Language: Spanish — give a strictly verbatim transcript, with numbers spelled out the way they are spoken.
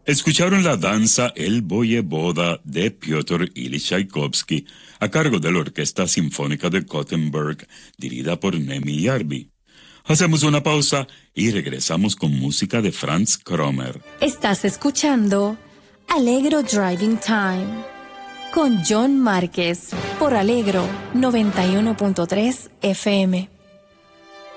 Escucharon la danza El Voyevoda de Piotr Ilyich Tchaikovsky a cargo de la Orquesta Sinfónica de Gothenburg, dirigida por Nemi Jarvi. Hacemos una pausa y regresamos con música de Franz Kromer. Estás escuchando Allegro Driving Time con John Márquez por Allegro noventa y uno punto tres F M.